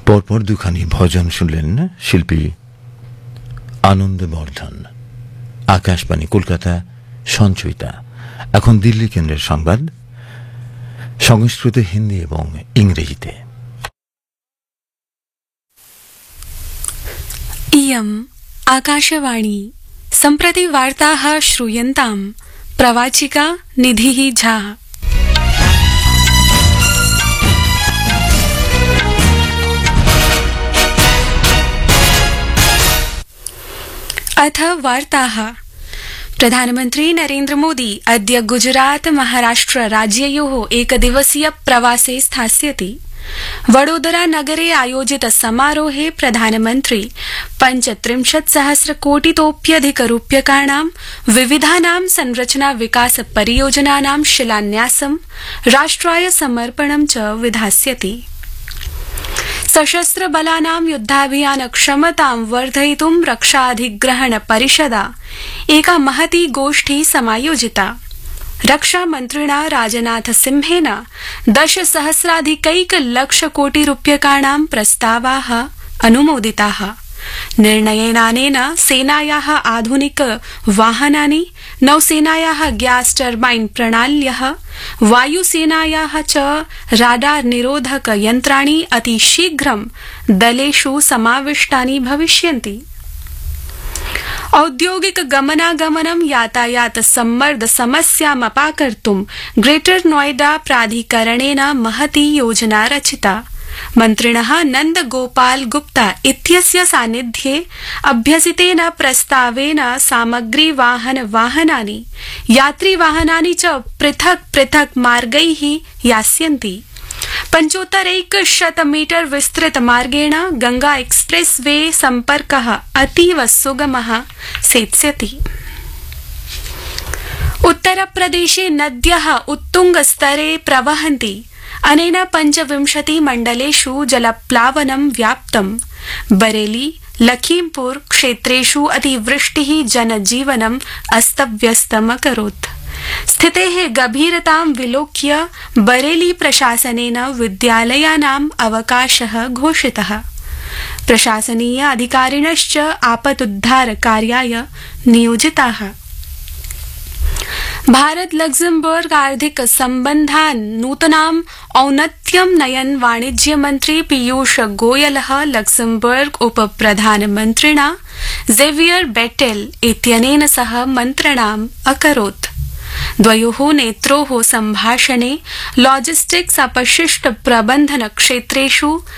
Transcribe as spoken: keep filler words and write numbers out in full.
পরপর দুখানি ভজন শুনলেন শিল্পী আনন্দবর্ধন। আকাশবাণী কলকাতা সঞ্চয়িতা। এখন দিল্লি কেন্দ্রের সংবাদ সংস্কৃত, হিন্দি এবং ইংরেজিতে। इयम् आकाशवाणी। सम्प्रति वार्ताः श्रूयन्ताम्। प्रवाचिका निधिः झा। अथ वार्ताः। प्रधानमन्त्री नरेन्द्र मोदी अद्य गुजरात महाराष्ट्र राज्ययोः एकदिवसीय प्रवासे स्थास्यति। वडोदरा नगरे आयोजित समारोहे प्रधानमन्त्री पञ्चत्रिंशत् सहस्र कोटितोप्यधिक रूप्यकाणां विविधानां संरचना विकास परियोजनानां शिलान्यासं राष्ट्राय समर्पणं च विधास्यति। सशस्त्र बलानां युद्धाभियान क्षमतां वर्धयितुं रक्षाधिग्रहण परिषदा एका महती गोष्ठी समायोजिता। रक्षामन्त्रिणा राजनाथ सिंहेन दशसहस्राधिकैक लक्ष कोटि रूप्यकाणां प्रस्तावाः अनुमोदिताः। निर्णयेनानेन सेनायाः आधुनिक वाहनानि, नौसेनायाः ग्यास् टर्बाइन प्रणाल्यः, वायुसेनायाः च राडार निरोधक यन्त्राणि अतिशीघ्रं दलेषु समाविष्टानि भविष्यन्ति। औद्योगिक गमनागमनं यातायात सम्मर्द समस्यामपाकर्तुं ग्रेटर नोएडा प्राधिकरणेन महती योजना रचिता। मन्त्रिणः नन्द गोपाल गुप्ता इत्यस्य सान्निध्ये अभ्यसितेन प्रस्तावेन सामग्री वाहन वाहनानि, यात्री वाहनानि च पृथक् पृथक् मार्गैः यास्यन्ति। पञ्चोत्तरैकशत मीटर विस्तृत मार्गेण गंगा एक्सप्रेस वे सम्पर्कः अतीव सुगमः सेत्स्यति। उत्तरप्रदेशे नद्यः उत्तुंगस्तरे प्रवहन्ति। अनेन पञ्चविंशति मण्डलेषु जलप्लावनं व्याप्तम्। बरेली, लखीमपुर क्षेत्रेषु अतिवृष्टिः जनजीवनम् अस्तव्यस्तमकरोत्। स्थितेः गभीरतां विलोक्य बरेली प्रशासनेन विद्यालयानाम् अवकाशः घोषितः। प्रशासनीय अधिकारिणश्च आपदुद्धार कार्याय नियोजिताः। भारत लग्जमबर्ग आर्थिक सम्बन्धान् नूतनाम् औन्नत्यं नयन् वाणिज्य मन्त्री पीयूष गोयलः लग्जमबर्ग उपप्रधानमन्त्रिणा जेवियर बेटेल इत्यनेन सह मन्त्रणाम् अकरोत्। द्वयोः नेत्रोः सम्भाषणे लॉजिस्टिक्स अपशिष्ट प्रबन्धन क्षेत्रेषु